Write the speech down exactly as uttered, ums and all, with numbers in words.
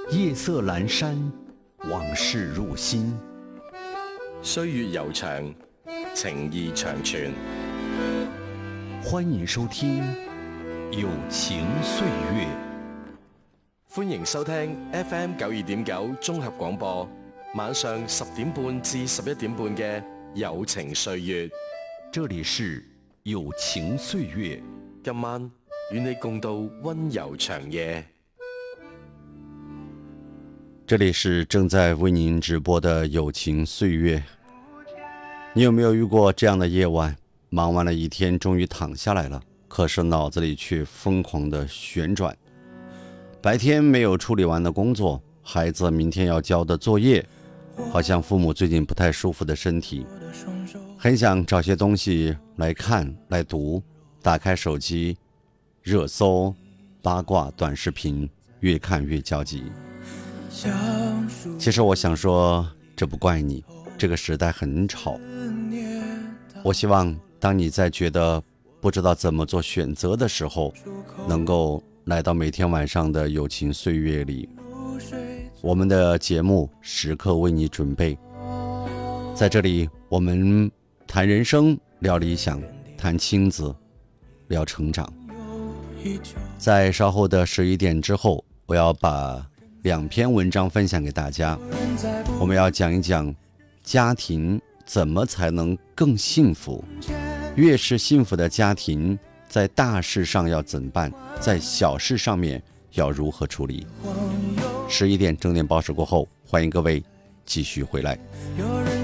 夜色阑珊，往事入心。 歲月悠長，情意長存。 歡迎收聽《友情歲月》。 歡迎收聽 F M 九二點九綜合廣播，晚上十點半至十一點半嘅《友情歲月》。 這裡是《友情歲月》， 今晚與你共度溫柔長夜。 這裡是正在為您直播的友情歲月。你有沒有遇過這樣的夜晚，忙完了一天終於躺下來了，可是腦子裡卻瘋狂的旋轉。白天沒有處理完的工作，孩子明天要交的作業，好像父母最近不太舒服的身體，很想找些東西來看來讀，打開手機熱搜八卦短視頻，越看越焦急。其實我想說，這不怪你，這個時代很吵。我希望當你在覺得不知道怎麼做選擇的時候，能夠來到每天晚上的友情歲月裡，我們的節目時刻為你準備。在這裡我們談人生，聊理想，談親子，聊成長。在稍後的十一點之後，我要把兩篇文章分享給大家，我們要講一講家庭怎麼才能更幸福，越是幸福的家庭，在大事上要怎辦，在小事上面要如何處理。十一點正點報時過後，歡迎各位繼續回來。